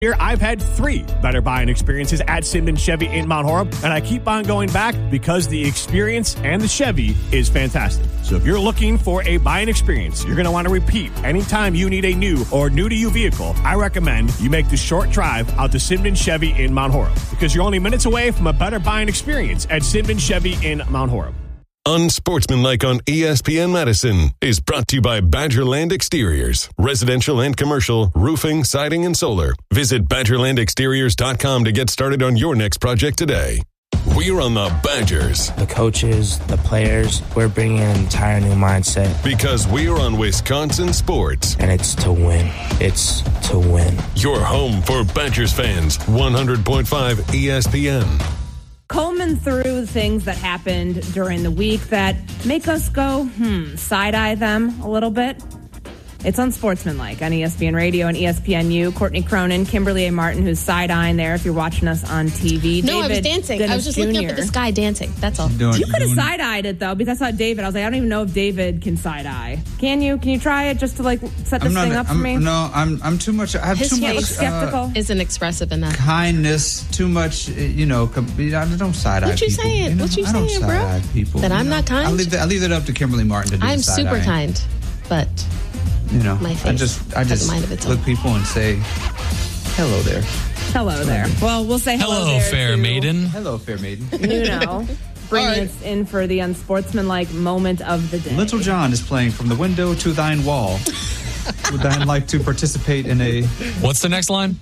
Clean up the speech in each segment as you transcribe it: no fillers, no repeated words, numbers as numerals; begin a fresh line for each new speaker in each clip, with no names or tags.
Here, I've had 3 better buying experiences at Sinden Chevy in Mount Horeb, and I keep on going back because the experience and the Chevy is fantastic. So if you're looking for a buying experience you're going to want to repeat anytime you need a new or new-to-you vehicle, I recommend you make the short drive out to Sinden Chevy in Mount Horeb, because you're only minutes away from a better buying experience at Sinden Chevy in Mount Horeb.
Unsportsmanlike on ESPN Madison is brought to you by Badgerland Exteriors. Residential and commercial, roofing, siding, and solar. Visit BadgerlandExteriors.com to get started on your next project today. We're on the Badgers.
The coaches, the players, we're bringing an entire new mindset.
Because we're on Wisconsin sports.
And it's to win. It's to win.
Your home for Badgers fans. 100.5 ESPN.
Combing through things that happened during the week that make us go, side-eye them a little bit. It's Unsportsmanlike on ESPN Radio and ESPNU. Courtney Cronin, Kimberly A. Martin, who's side-eyeing there if you're watching us on TV.
No,
David
I was dancing.
Dennis
I was just
Jr.
looking up at the sky dancing. That's all.
You could have side-eyed it, though, because I saw David. I was like, I don't even know if David can side-eye. Can you? Can you try it just to, set this thing up for me?
No, I'm too much. I have
His
too much.
face
skeptical.
Isn't expressive enough.
Kindness, too much, I don't side-eye
What you
people.
saying? What you
I don't
saying, bro?
side-eye people.
That I'm not kind?
I leave that up to Kimberly Martin to do
I'm
the side-eyeing.
super kind, but my face
I just
has a mind of its
look
own.
people and say, hello there.
Hello there. Well, we'll say hello there
fair
to
maiden.
Hello, fair maiden.
Bringing us in for the unsportsmanlike moment of the day.
Little John is playing From the Window to Thine Wall. Would thine like to participate in a...
What's the next line?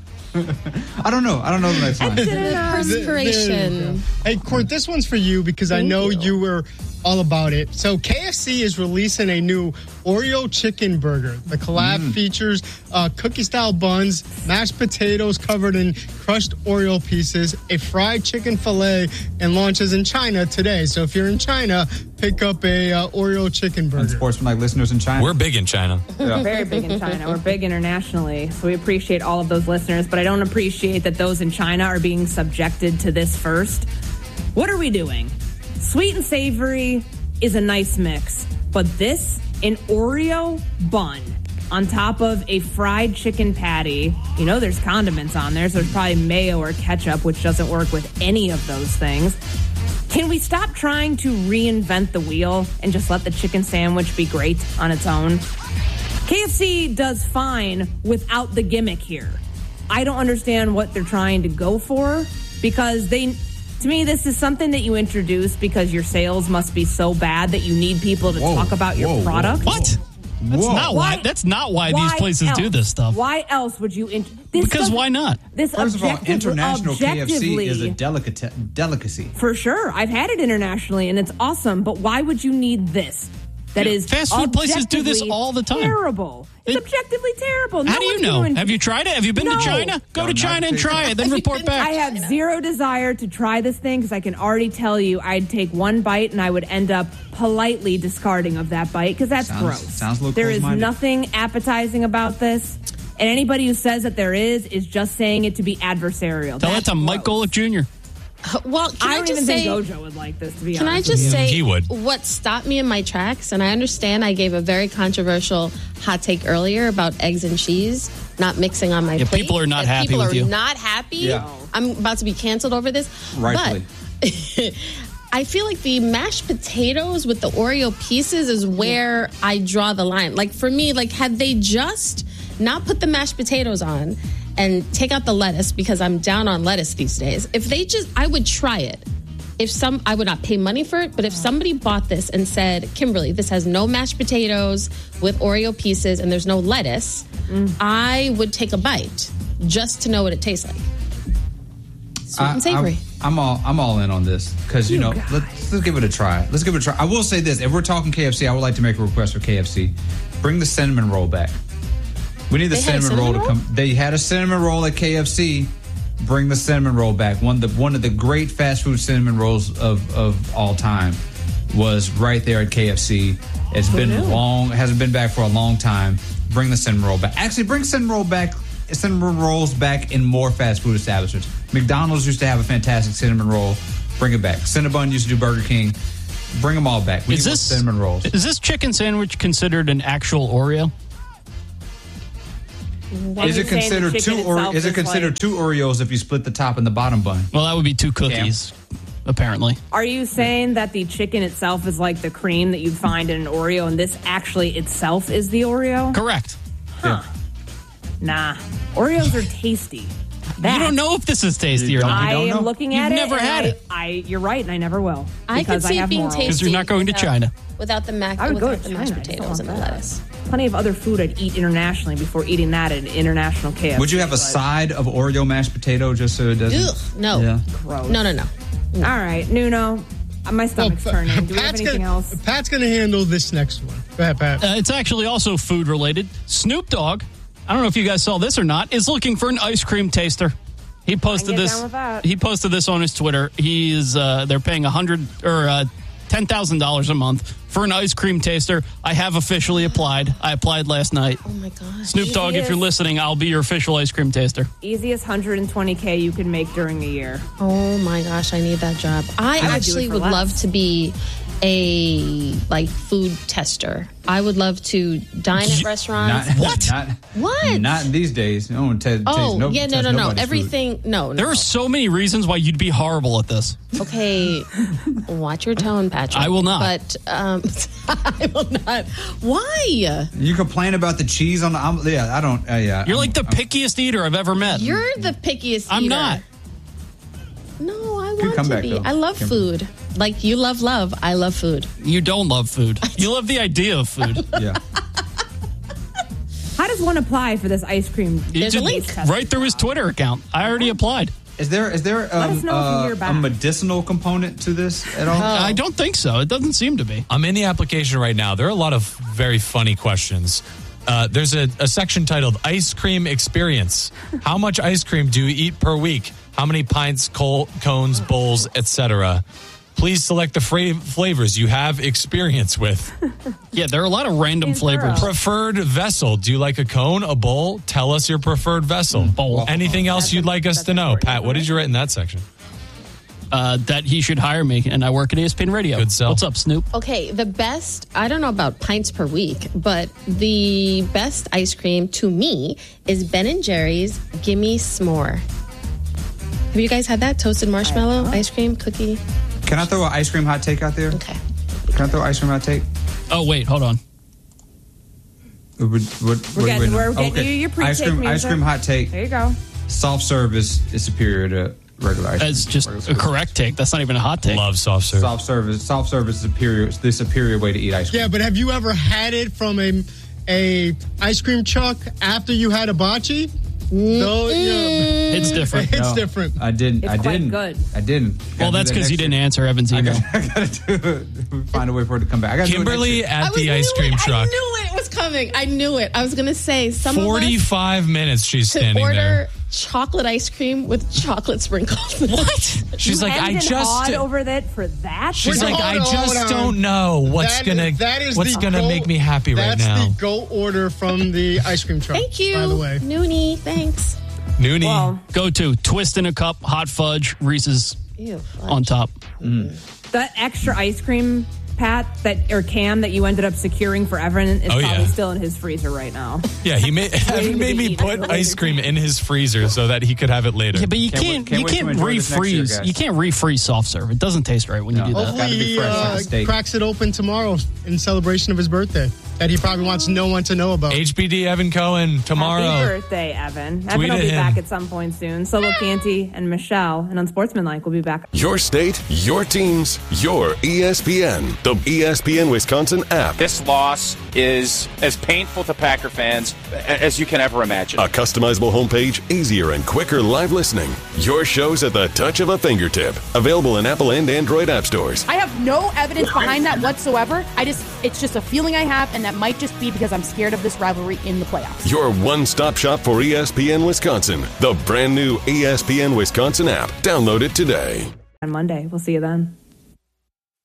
I don't know the next line.
Perspiration.
Hey, Court, this one's for you because I know you were all about it. So KFC is releasing a new Oreo chicken burger. The collab features cookie-style buns, mashed potatoes covered in crushed Oreo pieces, a fried chicken fillet, and launches in China today. So if you're in China, pick up a Oreo chicken burger.
Unsportsmanlike listeners in China.
We're big in China.
Yeah.
Very big in China. We're big internationally. So we appreciate all of those listeners, but I don't appreciate that those in China are being subjected to this first. What are we doing? Sweet and savory is a nice mix, but this, an Oreo bun on top of a fried chicken patty. There's condiments on there, so there's probably mayo or ketchup, which doesn't work with any of those things. Can we stop trying to reinvent the wheel and just let the chicken sandwich be great on its own? KFC does fine without the gimmick here. I don't understand what they're trying to go for, because to me, this is something that you introduce because your sales must be so bad that you need people to talk about your product.
What? That's not why these places do this stuff.
Why else would you?
Because why not?
First of all, international KFC is a delicacy.
For sure. I've had it internationally, and it's awesome. But why would you need this? That is
fast food places do this all the time.
Terrible. It's objectively terrible.
How do you know? Have you tried it? Have you been to China? Go to China and try it, then report back.
I have zero desire to try this thing because I can already tell you I'd take one bite and I would end up politely discarding of that bite because that's gross.
Sounds a little
There is
close-minded.
nothing appetizing about this. And anybody who says that there is just saying it to be adversarial.
Tell that to Mike Golick Jr.
Well,
I don't even think Gojo would like this, to be honest.
Can I just say
he would.
What stopped me in my tracks, and I understand I gave a very controversial hot take earlier about eggs and cheese not mixing on my plate.
People are not happy
people
with
are
you.
not happy.
Yeah.
I'm about to be canceled over this.
Rightfully.
But I feel like the mashed potatoes with the Oreo pieces is where I draw the line. Like, for me, had they just not put the mashed potatoes on and take out the lettuce, because I'm down on lettuce these days. If they I would try it. I would not pay money for it, but if somebody bought this and said, Kimberly, this has no mashed potatoes with Oreo pieces and there's no lettuce, I would take a bite just to know what it tastes like. Sweet and savory.
I'm all in on this because let's give it a try. I will say this: if we're talking KFC, I would like to make a request for KFC. Bring the cinnamon roll back. We need the cinnamon roll to come. They had a cinnamon roll at KFC. Bring the cinnamon roll back. One of the great fast food cinnamon rolls of all time was right there at KFC. It's been long. It hasn't been back for a long time. Bring the cinnamon roll back. Actually, bring cinnamon rolls back in more fast food establishments. McDonald's used to have a fantastic cinnamon roll. Bring it back. Cinnabon used to do Burger King. Bring them all back. We need more cinnamon rolls.
Is this chicken sandwich considered an actual Oreo?
Is it considered two Oreos if you split the top and the bottom bun?
Well, that would be 2 cookies, apparently.
Are you saying that the chicken itself is like the cream that you find in an Oreo, and this actually itself is the Oreo?
Correct.
Huh.
Yeah.
Nah. Oreos are tasty.
You don't know if this is tasty or not.
I am looking at
You've
it.
never had it.
You're right, and I never will.
I could see it being tasty.
Because you're not going to China.
Without the mashed potatoes and the lettuce.
Plenty of other food I'd eat internationally before eating that at an international KFC.
Would you have a side of Oreo mashed potato just so it doesn't?
Ugh, no.
Yeah.
Gross.
No.
All right, Nuno. My stomach's turning. Do we have anything else?
Pat's going to handle this next one. Go ahead, Pat.
It's actually also food related. Snoop Dogg, I don't know if you guys saw this or not, is looking for an ice cream taster. He posted this. He posted this on his Twitter. They're paying $10,000 a month for an ice cream taster. I have officially applied. I applied last night.
Oh my gosh.
Snoop Dogg, if you're listening, I'll be your official ice cream taster.
Easiest $120K you can make during a year.
Oh my gosh, I need that job. I actually would love to be a food tester. I would love to dine at restaurants.
What?
What?
Not these days. No one taste
no.
nobody's
Everything.
food.
No.
There are so many reasons why you'd be horrible at this.
Okay, watch your tone, Patrick.
I will not.
But I will not. Why?
You complain about the cheese on the omelet. Yeah, I don't.
You're like the pickiest eater I've ever met.
You're the pickiest eater.
I'm not.
No, I want
come
to
back,
be.
though.
I love food. Like you love love. I love food.
You don't love food. You love the idea of food.
Yeah.
How does one apply for this ice cream?
There's a link.
Right through his Twitter account. I already applied.
Is there
us know if you hear back.
a medicinal component to this at all?
I don't think so. It doesn't seem to be.
I'm in the application right now. There are a lot of very funny questions. There's a section titled Ice Cream Experience. How much ice cream do you eat per week? How many pints, cones, bowls, etc.? Please select the flavors you have experience with.
Yeah, there are a lot of random flavors.
Preferred vessel. Do you like a cone, a bowl? Tell us your preferred vessel.
Bowl.
Anything else you'd like us to know? Pat, what did you write in that section?
That he should hire me, and I work at ESPN Radio.
Good sell.
What's up, Snoop?
Okay, the best, I don't know about pints per week, but the best ice cream to me is Ben & Jerry's Gimme S'more. Have you guys had that? Toasted marshmallow, ice cream, cookie?
Can I throw an ice cream hot take out there?
Okay.
Can I throw an ice cream hot take?
Oh, wait, hold on.
We're getting you your pre-take
ice cream hot take.
There you go.
Soft serve is superior to regular ice cream.
That's just a correct take. That's not even a hot take.
Love soft serve.
Soft serve is superior. It's the superior way to eat ice cream.
Yeah, but have you ever had it from a ice cream truck after you had a hibachi? No,
It's different.
It's different.
I didn't.
It's quite good.
I didn't.
Well, that's because you didn't answer Evan's email.
I gotta find a way for it to come back.
Kimberly at the ice cream truck.
I knew it was coming. I knew it. I was going to say
45 minutes she's
to
standing
order
there.
chocolate ice cream with chocolate sprinkles.
What?
She's like, I just
over that for that.
She's like, I just don't know what's gonna make me happy right now.
That's the go order from the ice cream truck.
Thank you,
by the way.
Noonie. Thanks.
Noonie.
Well,
Go to twist in a cup, hot fudge, Reese's
Ew,
on top.
that extra ice cream, Pat, or Cam that you ended up securing for Evan is probably still in his freezer right now.
Yeah, Evan made me put ice cream in his freezer so that he could have it later.
Yeah, but you can't refreeze. You can't refreeze soft serve. It doesn't taste right when you do that.
Hopefully he cracks it open tomorrow in celebration of his birthday that he probably wants no one to know about.
HBD Evan Cohen tomorrow.
Happy birthday, Evan. Evan will be back at some point soon. So will Canty and Michelle. And Unsportsmanlike will be back.
Your state, your teams, your ESPN. The ESPN Wisconsin app.
This loss is as painful to Packer fans as you can ever imagine.
A customizable homepage, easier and quicker live listening. Your shows at the touch of a fingertip. Available in Apple and Android app stores.
I have no evidence behind that whatsoever. It's just a feeling I have, and that might just be because I'm scared of this rivalry in the playoffs.
Your one-stop shop for ESPN Wisconsin. The brand new ESPN Wisconsin app. Download it today.
On Monday. We'll see you then.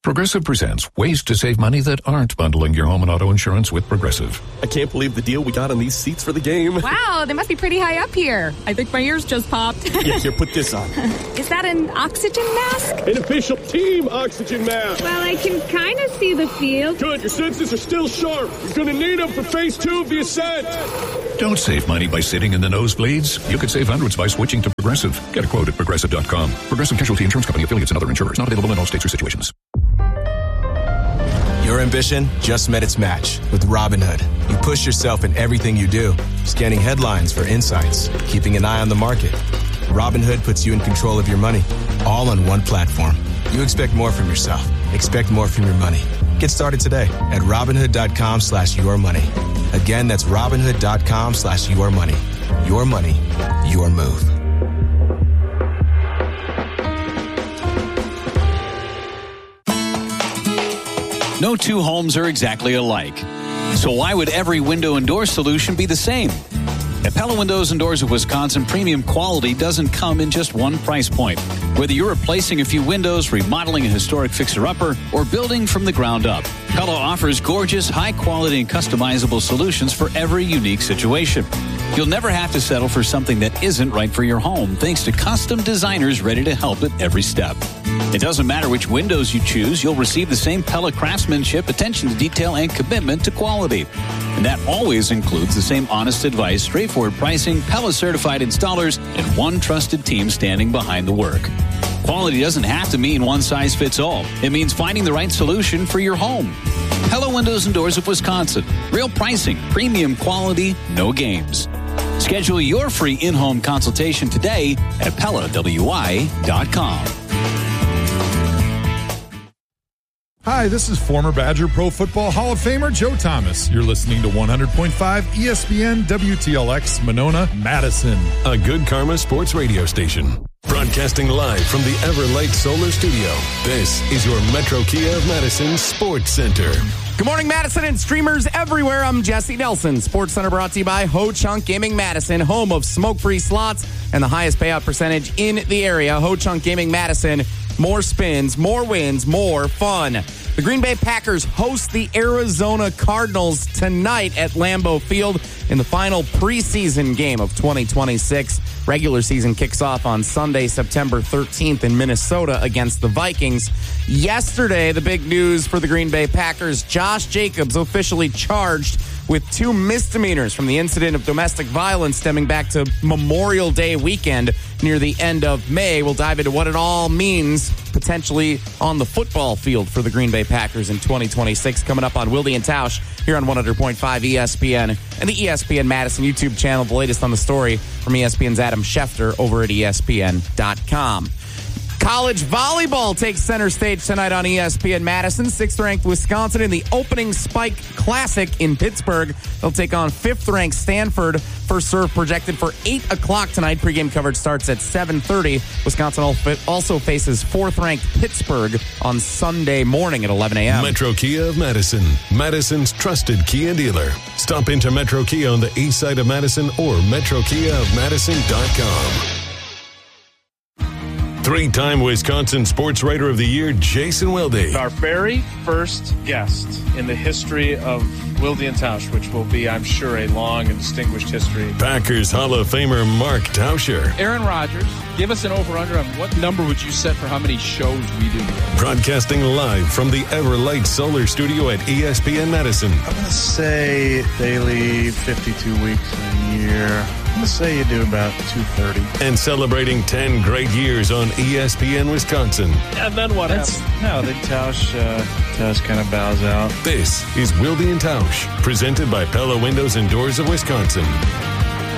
Progressive presents ways to save money that aren't bundling your home and auto insurance with Progressive.
I can't believe the deal we got on these seats for the game.
Wow, they must be pretty high up here. I think my ears just popped.
Yeah, here, put this on.
Is that an oxygen mask?
An official team oxygen mask.
Well, I can kind of see the field.
Good, your senses are still sharp. You're going to need them for phase 2 of the ascent.
Don't save money by sitting in the nosebleeds. You could save hundreds by switching to Progressive. Get a quote at Progressive.com. Progressive Casualty Insurance Company, affiliates, and other insurers. Not available in all states or situations.
Your ambition just met its match with Robinhood. You push yourself in everything you do, scanning headlines for insights, keeping an eye on the market. Robinhood puts you in control of your money, all on one platform. You expect more from yourself. Expect more from your money. Get started today at Robinhood.com/yourmoney. Again, that's Robinhood.com/yourmoney. Your money, your move.
No two homes are exactly alike. So why would every window and door solution be the same? At Pella Windows and Doors of Wisconsin, premium quality doesn't come in just one price point. Whether you're replacing a few windows, remodeling a historic fixer-upper, or building from the ground up, Pella offers gorgeous, high-quality, and customizable solutions for every unique situation. You'll never have to settle for something that isn't right for your home, thanks to custom designers ready to help at every step. It doesn't matter which windows you choose, you'll receive the same Pella craftsmanship, attention to detail, and commitment to quality. And that always includes the same honest advice, straightforward pricing, Pella-certified installers, and one trusted team standing behind the work. Quality doesn't have to mean one size fits all. It means finding the right solution for your home. Pella Windows and Doors of Wisconsin. Real pricing, premium quality, no games. Schedule your free in-home consultation today at PellaWI.com.
Hi, this is former Badger Pro Football Hall of Famer Joe Thomas. You're listening to 100.5 ESPN WTLX Monona, Madison.
A Good Karma Sports radio station. Broadcasting live from the Everlight Solar Studio. This is your Metro Kia of Madison Sports Center.
Good morning, Madison and streamers everywhere. I'm Jesse Nelson. Sports Center brought to you by Ho Chunk Gaming Madison, home of smoke-free slots and the highest payout percentage in the area. Ho Chunk Gaming Madison, more spins, more wins, more fun. The Green Bay Packers host the Arizona Cardinals tonight at Lambeau Field in the final preseason game of 2026. Regular season kicks off on Sunday, September 13th in Minnesota against the Vikings. Yesterday, the big news for the Green Bay Packers, Josh Jacobs officially charged with 2 misdemeanors from the incident of domestic violence stemming back to Memorial Day weekend near the end of May. We'll dive into what it all means potentially on the football field for the Green Bay Packers in 2026 coming up on Wilde and Tausch here on 100.5 ESPN and the ESPN Madison YouTube channel. The latest on the story from ESPN's Adam Schefter over at ESPN.com. College volleyball takes center stage tonight on ESPN Madison. 6th-ranked Wisconsin in the opening Spike Classic in Pittsburgh. They'll take on 5th-ranked Stanford. First serve projected for 8 o'clock tonight. Pre-game coverage starts at 7:30. Wisconsin also faces 4th-ranked Pittsburgh on Sunday morning at 11 a.m.
Metro Kia of Madison, Madison's trusted Kia dealer. Stop into Metro Kia on the east side of Madison or metrokiaofmadison.com. 3-time Wisconsin Sports Writer of the Year, Jason Wilde.
Our very first guest in the history of Wilde and Tausch, which will be, I'm sure, a long and distinguished history.
Packers Hall of Famer Mark Tauscher.
Aaron Rodgers, give us an over-under on what number would you set for how many shows we do here?
Broadcasting live from the Everlight Solar Studio at ESPN Madison.
I'm going to say daily 52 weeks a year. I'm going to say you do about 230.
And celebrating 10 great years on ESPN Wisconsin.
And then what happens?
No, then Tausch kind of bows out.
This is Wilde and Tausch, presented by Pella Windows and Doors of Wisconsin.